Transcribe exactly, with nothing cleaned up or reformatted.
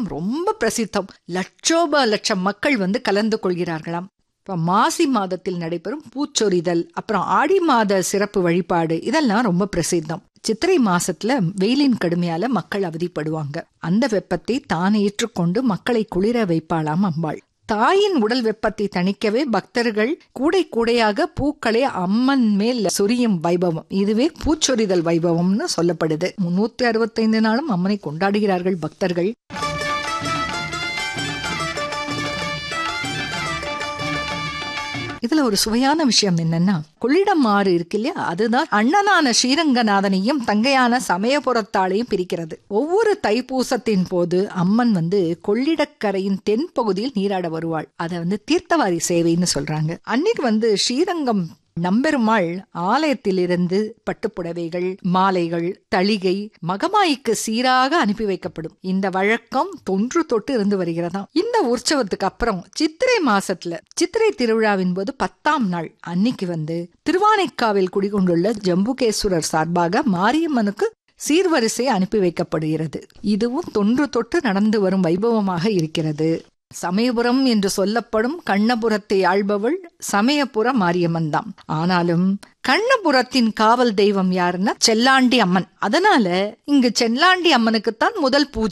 ரொம்ப பிரசித்தம். லட்சோப லட்சம் மக்கள் வந்து கலந்து கொள்கிறார்களாம். இப்போ மாசி மாதத்தில் நடைபெறும் பூச்சொரிதல், அப்புறம் ஆடி மாத சிறப்பு வழிபாடு, இதெல்லாம் ரொம்ப பிரசித்தம். சித்திரை மாசத்துல வெயிலின் கடுமையால மக்கள் அவதிப்படுவாங்க. அந்த வெப்பத்தை தான் ஏற்றுக்கொண்டு மக்களை குளிர வைப்பாளாம் அம்பாள். தாயின் உடல் வெப்பத்தை தணிக்கவே பக்தர்கள் கூடை கூடையாக பூக்களை அம்மன் மேல் சொரியும் வைபவம், இதுவே பூச்சொரிதல் வைபவம்னு சொல்லப்படுது. முன்னூத்தி அறுபத்தி ஐந்து நாளும் அம்மனை கொண்டாடுகிறார்கள் பக்தர்கள். இதுல ஒரு சுவையான விஷயம் என்னன்னா, கொள்ளிடம் ஆறு இருக்கு இல்லையா, அதுதான் அண்ணனான ஸ்ரீரங்கநாதனையும் தங்கையான சமயபுரத்தாளையும் பிரிக்கிறது. ஒவ்வொரு தைப்பூசத்தின் போது அம்மன் வந்து கொள்ளிடக்கரையின் தென் பகுதியில் நீராட வருவாள். அதை வந்து தீர்த்தவாரி சேவைன்னு சொல்றாங்க. அன்னைக்கு வந்து ஸ்ரீரங்கம் நம்பெருமாள் ஆலயத்திலிருந்து பட்டுப்புடவைகள், மாலைகள், தளிகை மகமாய்க்கு சீராக அனுப்பி வைக்கப்படும். இந்த வழக்கம் தொன்று தொட்டு இருந்து வருகிறதாம். இந்த உற்சவத்துக்கு அப்புறம் சித்திரை மாசத்துல சித்திரை திருவிழாவின் போது பத்தாம் நாள் அன்னைக்கு வந்து திருவானைக்காவில் குடிகொண்டுள்ள ஜம்புகேஸ்வரர் சார்பாக மாரியம்மனுக்கு சீர்வரிசை அனுப்பி வைக்கப்படுகிறது. இதுவும் தொன்று தொட்டு நடந்து வரும் வைபவமாக இருக்கிறது. சமயபுரம் என்று சொல்லப்படும் கண்ணபுரத்தை ஆள்பவள் சமயபுர மாரியம்மன் தான். ஆனாலும் கண்ணபுரத்தின் காவல் தெய்வம் யாருன்னா செல்லாண்டி அம்மன். அதனால இங்கு செல்லாண்டி அம்மனுக்குத்தான் முதல் பூஜை.